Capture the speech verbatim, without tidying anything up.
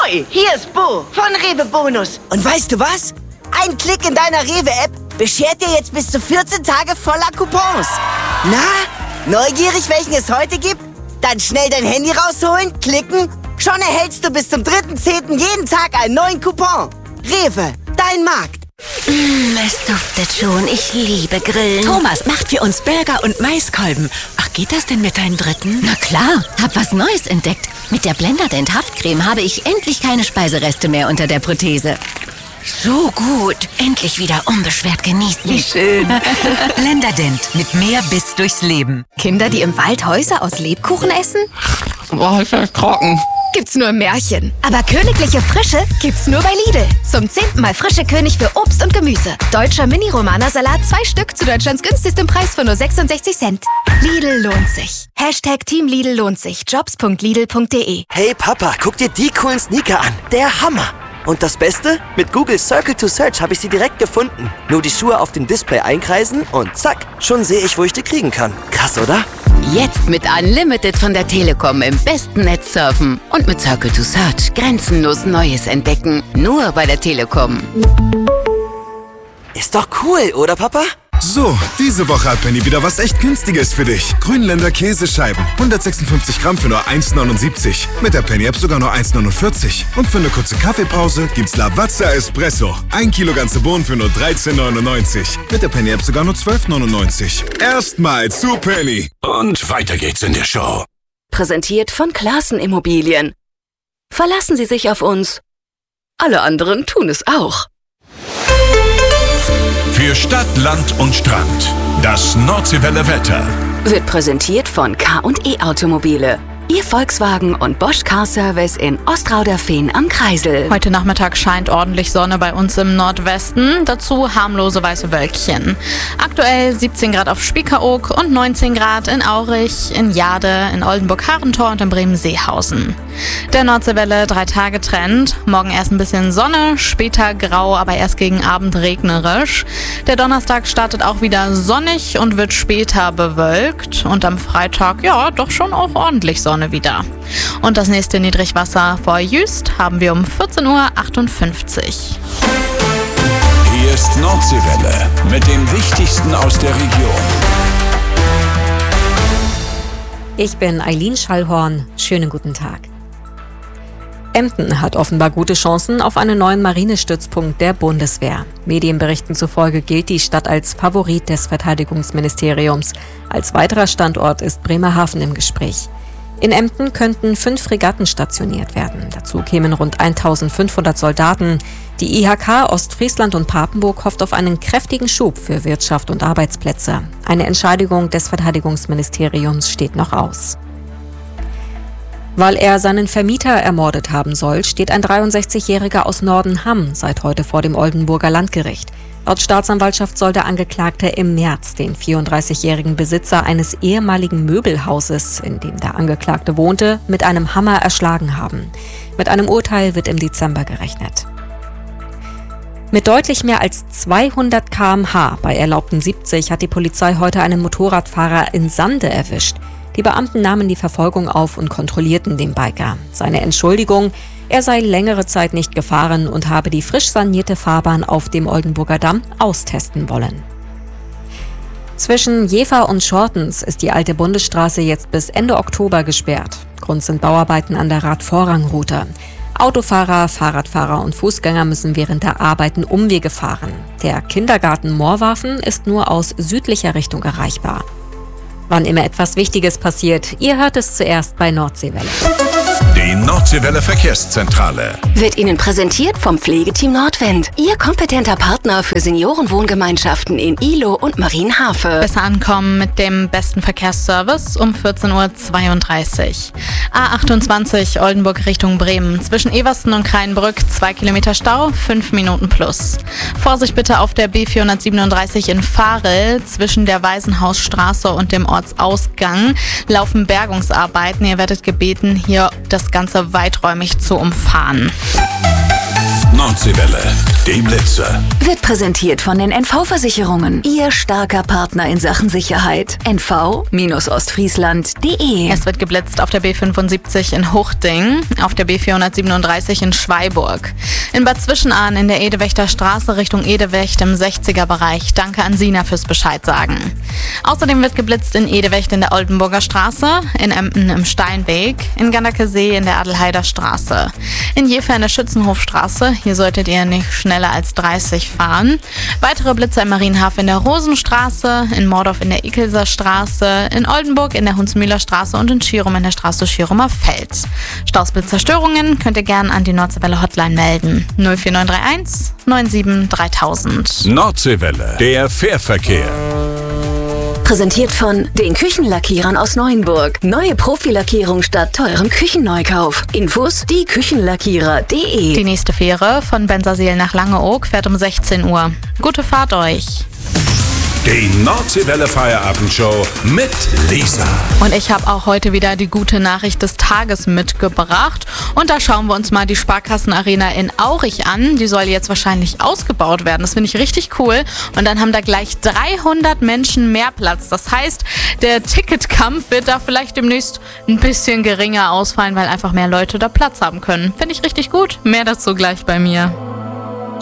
Ahoi, hier ist Bo von Rewe Bonus. Und weißt du was? Ein Klick in deiner Rewe-App beschert dir jetzt bis zu vierzehn Tage voller Coupons. Na, neugierig, welchen es heute gibt? Dann schnell dein Handy rausholen, klicken. Schon erhältst du bis zum dritten zehnten jeden Tag einen neuen Coupon. Rewe, dein Markt. Mmh, es duftet schon. Ich liebe Grillen. Thomas macht für uns Burger und Maiskolben. Ach, geht das denn mit deinen Dritten? Na klar, hab was Neues entdeckt. Mit der Blenderdent Haftcreme habe ich endlich keine Speisereste mehr unter der Prothese. So gut. Endlich wieder unbeschwert genießen. Wie schön. Blenderdent mit mehr Biss durchs Leben. Kinder, die im Wald Häuser aus Lebkuchen essen? Boah, ich bin trocken. Gibt's nur im Märchen. Aber königliche Frische gibt's nur bei Lidl. Zum zehnten Mal frische König für Obst und Gemüse. Deutscher Mini-Romana-Salat, zwei Stück zu Deutschlands günstigstem Preis von nur sechsundsechzig Cent. Lidl lohnt sich. Hashtag Team Lidl lohnt sich. Jobs punkt lidl punkt de. Hey Papa, guck dir die coolen Sneaker an. Der Hammer. Und das Beste? Mit Google Circle to Search habe ich sie direkt gefunden. Nur die Schuhe auf dem Display einkreisen und zack, schon sehe ich, wo ich die kriegen kann. Krass, oder? Jetzt mit Unlimited von der Telekom im besten Netz surfen. Und mit Circle to Search grenzenlos Neues entdecken. Nur bei der Telekom. Ist doch cool, oder Papa? So, diese Woche hat Penny wieder was echt Günstiges für dich. Grünländer Käsescheiben. hundertsechsundfünfzig Gramm für nur eins neunundsiebzig. Mit der Penny-App sogar nur eins neunundvierzig. Und für eine kurze Kaffeepause gibt's Lavazza Espresso. Ein Kilo ganze Bohnen für nur dreizehn neunundneunzig. Mit der Penny-App sogar nur zwölf neunundneunzig. Erstmal zu Penny. Und weiter geht's in der Show. Präsentiert von Classen Immobilien. Verlassen Sie sich auf uns. Alle anderen tun es auch. Für Stadt, Land und Strand. Das Nordseewelle Wetter. Wird präsentiert von K und E Automobile. Ihr Volkswagen und Bosch Car Service in Ostrauderfehn am Kreisel. Heute Nachmittag scheint ordentlich Sonne bei uns im Nordwesten. Dazu harmlose weiße Wölkchen. Aktuell siebzehn Grad auf Spiekeroog und neunzehn Grad in Aurich, in Jade, in Oldenburg-Harentor und in Bremen-Seehausen. Der Nordseewelle drei-Tage-Trend. Morgen erst ein bisschen Sonne, später grau, aber erst gegen Abend regnerisch. Der Donnerstag startet auch wieder sonnig und wird später bewölkt. Und am Freitag, ja, doch schon auch ordentlich Sonne wieder. Und das nächste Niedrigwasser vor Jüst haben wir um vierzehn Uhr achtundfünfzig. Hier ist Nordseewelle mit dem Wichtigsten aus der Region. Ich bin Eileen Schallhorn. Schönen guten Tag. Emden hat offenbar gute Chancen auf einen neuen Marinestützpunkt der Bundeswehr. Medienberichten zufolge gilt die Stadt als Favorit des Verteidigungsministeriums. Als weiterer Standort ist Bremerhaven im Gespräch. In Emden könnten fünf Fregatten stationiert werden. Dazu kämen rund eintausendfünfhundert Soldaten. Die I H K Ostfriesland und Papenburg hofft auf einen kräftigen Schub für Wirtschaft und Arbeitsplätze. Eine Entscheidung des Verteidigungsministeriums steht noch aus. Weil er seinen Vermieter ermordet haben soll, steht ein dreiundsechzigjähriger aus Nordenham seit heute vor dem Oldenburger Landgericht. Laut Staatsanwaltschaft soll der Angeklagte im März den vierunddreißigjährigen Besitzer eines ehemaligen Möbelhauses, in dem der Angeklagte wohnte, mit einem Hammer erschlagen haben. Mit einem Urteil wird im Dezember gerechnet. Mit deutlich mehr als zweihundert Kilometer pro Stunde bei erlaubten siebzig hat die Polizei heute einen Motorradfahrer in Sande erwischt. Die Beamten nahmen die Verfolgung auf und kontrollierten den Biker. Seine Entschuldigung: Er sei längere Zeit nicht gefahren und habe die frisch sanierte Fahrbahn auf dem Oldenburger Damm austesten wollen. Zwischen Jever und Schortens ist die alte Bundesstraße jetzt bis Ende Oktober gesperrt. Grund sind Bauarbeiten an der Radvorrangroute. Autofahrer, Fahrradfahrer und Fußgänger müssen während der Arbeiten Umwege fahren. Der Kindergarten Moorwaffen ist nur aus südlicher Richtung erreichbar. Wann immer etwas Wichtiges passiert, ihr hört es zuerst bei Nordseewelle. Die Nordseewelle Verkehrszentrale wird Ihnen präsentiert vom Pflegeteam Nordwind. Ihr kompetenter Partner für Seniorenwohngemeinschaften in Ihlow und Marienhafe. Besser ankommen mit dem besten Verkehrsservice um vierzehn Uhr zweiunddreißig. A achtundzwanzig Oldenburg Richtung Bremen. Zwischen Eversten und Kreinbrück zwei Kilometer Stau, fünf Minuten plus. Vorsicht bitte auf der B vierhundertsiebenunddreißig in Varel. Zwischen der Waisenhausstraße und dem Ortsausgang laufen Bergungsarbeiten. Ihr werdet gebeten, hier das Ganze weiträumig zu umfahren. Nordseewelle, Die Blitze. Wird präsentiert von den N V-Versicherungen. Ihr starker Partner in Sachen Sicherheit. N V Ostfriesland punkt de. Es wird geblitzt auf der B fünfundsiebzig in Huchting, auf der B vierhundertsiebenunddreißig in Schweiburg, in Bad Zwischenahn in der Edewächter Straße Richtung Edewecht im sechziger Bereich. Danke an Sina fürs Bescheid sagen. Außerdem wird geblitzt in Edewecht in der Oldenburger Straße, in Emden im Steinweg, in Ganderkesee in der Adelheider Straße, in Jever in der Schützenhofstraße. Hier solltet ihr nicht schneller als dreißig fahren. Weitere Blitze im Marienhafen in der Rosenstraße, in Mordorf in der Ikelser Straße, in Oldenburg in der Hunsmühler Straße und in Schirum in der Straße Schirumer Feld. Stausblitzerstörungen könnt ihr gerne an die Nordseewelle Hotline melden. null vier neun drei eins neun sieben dreitausend. Nordseewelle, der Fährverkehr. Präsentiert von den Küchenlackierern aus Neuenburg. Neue Profilackierung statt teurem Küchenneukauf. Infos die Küchenlackierer punkt de. Die nächste Fähre von Bensersiel nach Langeoog fährt um sechzehn Uhr. Gute Fahrt euch. Die Nordseewelle Feierabendshow mit Lisa. Und ich habe auch heute wieder die gute Nachricht des Tages mitgebracht. Und da schauen wir uns mal die Sparkassenarena in Aurich an. Die soll jetzt wahrscheinlich ausgebaut werden. Das finde ich richtig cool. Und dann haben da gleich dreihundert Menschen mehr Platz. Das heißt, der Ticketkampf wird da vielleicht demnächst ein bisschen geringer ausfallen, weil einfach mehr Leute da Platz haben können. Finde ich richtig gut. Mehr dazu gleich bei mir.